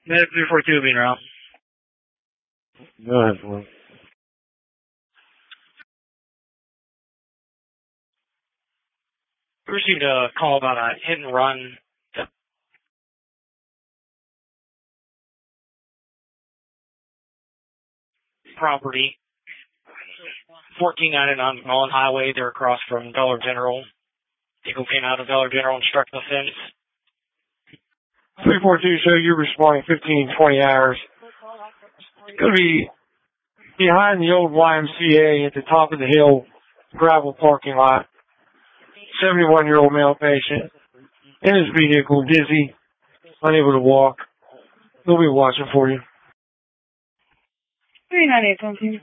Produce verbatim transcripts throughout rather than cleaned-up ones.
Medic three forty-two being around. Go ahead, boy. We received a call about a hit and run property. fourteen ninety-nine Mullen Highway. They're across from Dollar General. People came out of Dollar General and struck the fence. three forty-two, so you're responding fifteen, twenty hours. It's going to be behind the old Y M C A at the top of the hill gravel parking lot. seventy-one-year-old male patient in his vehicle, dizzy, unable to walk. We'll be watching for you. three ninety-eight, please.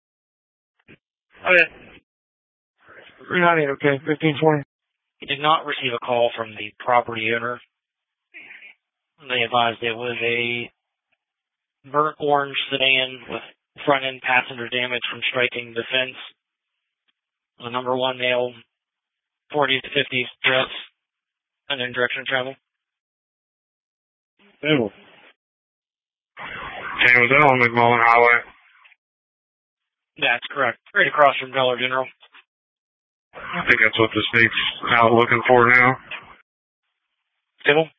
Okay. three ninety-eight, okay, fifteen twenty. He did not receive a call from the property owner. They advised it was a burnt orange sedan with front end passenger damage from striking the fence. The number one male, forties to fifties, dress, and in direction of travel. Stable. San Jose on McMullen Highway. That's correct. Right across from Dollar General. I think that's what the state's out looking for now. Civil?